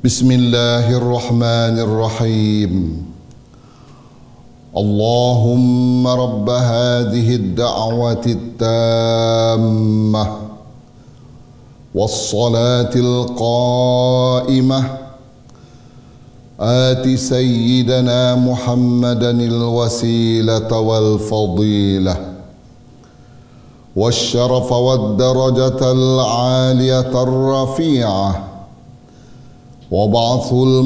بسم الله الرحمن الرحيم. اللهم رب هذه الدعوة التامة والصلاة القائمة آت سيدنا محمدا الوسيلة والفضيلة والشرف والدرجة العالية الرفيعة وابعثه